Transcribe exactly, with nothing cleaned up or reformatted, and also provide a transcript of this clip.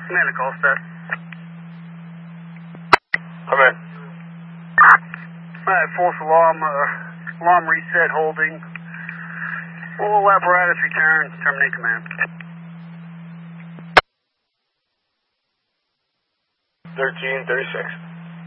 Command to call set. Come in. Alright, false alarm, uh, alarm reset, holding. All apparatus return, terminate command. thirteen thirty-six.